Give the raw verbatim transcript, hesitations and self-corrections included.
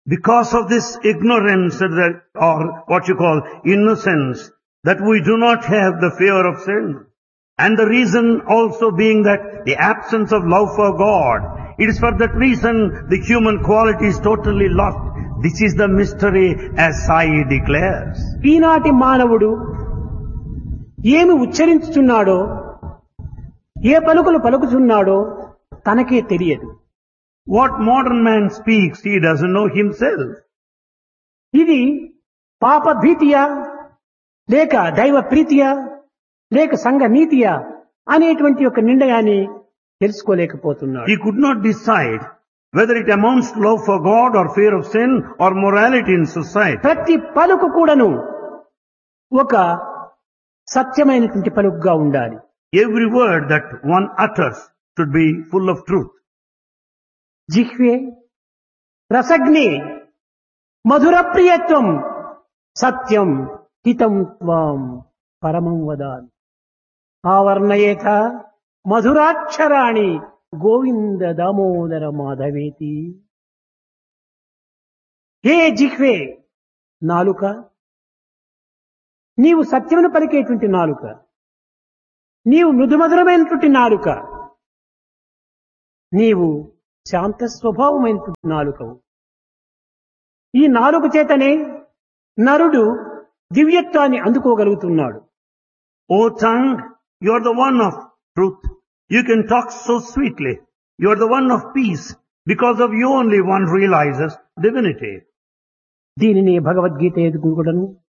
Because of this ignorance that, or what you call innocence, that we do not have the fear of sin. And the reason also being that the absence of love for God. It is for that reason the human quality is totally lost. This is the mystery as Sai declares. ఈనాటి మానవుడు ఏమి ఉచ్చరించుచున్నాడో, ఏ పలుకులు పలుకుచున్నాడో తనకే తెలియదు. What modern man speaks, he doesn't know himself. ఇది పాప భీతియా లేక దైవ ప్రీతియా లేక సంఘ నీతియా అనేటువంటి ఒక నిర్ణయాన్ని తెలుసుకోలేకపోతున్నాడు. He could not decide whether it amounts to love for God or fear of sin or morality in society. ప్రతి పలుకు కూడాను ఒక సత్యమైనటువంటి పలుకుగా ఉండాలి. Every word that one utters should be full of truth. జిహ్వే రసగ్నే మధుర ప్రియత్వం సత్యం హితం త్వాం పరమం వదామి ఆవర్ణయేత మధురాక్షరాణి గోవింద దామోదర మాధవేతి. హే జిహ్వే నాలుక, నీవు సత్యమును పలికేటువంటి నాలుక, నీవు మృదుమధురమైనటువంటి నాలుక, నీవు శాంత స్వభావమైనటువంటి నాలుకవు. ఈ నాలుక చేతనే నరుడు దివ్యత్వాన్ని అందుకోగలుగుతున్నాడు. O tongue, you are the one of truth. You can talk so sweetly. You are the one of peace. Because of you only one realizes divinity. దీనిని భగవద్గీత ఎదుగుడను